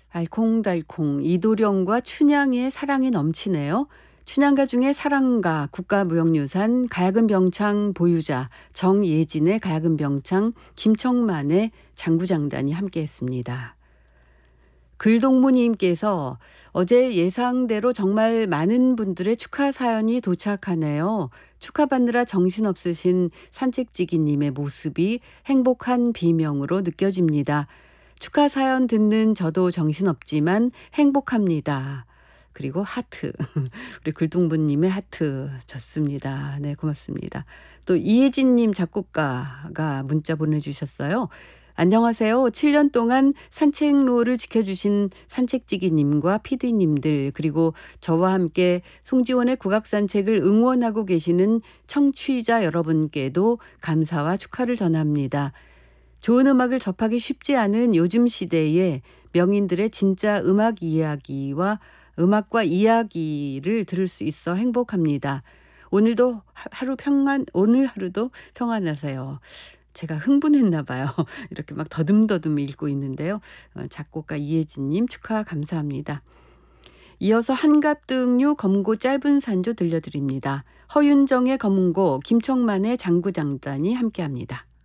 알콩달콩 이도령과 춘향의 사랑이 넘치네요. 춘향가 중에 사랑가 국가무형유산 가야금병창 보유자 정예진의 가야금병창 김청만의 장구장단이 함께했습니다. 글동무님께서 어제 예상대로 정말 많은 분들의 축하 사연이 도착하네요. 축하받느라 정신없으신 산책지기님의 모습이 행복한 비명으로 느껴집니다. 축하 사연 듣는 저도 정신없지만 행복합니다. 그리고 하트. 우리 글동무님의 하트 좋습니다. 네, 고맙습니다. 또 이혜진님 작곡가가 문자 보내주셨어요. 안녕하세요. 7년 동안 산책로를 지켜주신 산책지기님과 피디님들 그리고 저와 함께 송지원의 국악산책을 응원하고 계시는 청취자 여러분께도 감사와 축하를 전합니다. 좋은 음악을 접하기 쉽지 않은 요즘 시대에 명인들의 진짜 음악 이야기와 음악과 이야기를 들을 수 있어 행복합니다. 오늘 하루도 평안하세요. 제가 흥분했나 봐요. 이렇게 막 더듬더듬 읽고 있는데요. 작곡가 이혜진님 축하 감사합니다. 이어서 한갑등류 검고 짧은 산조 들려드립니다. 허윤정의 검고 김청만의 장구장단이 함께합니다.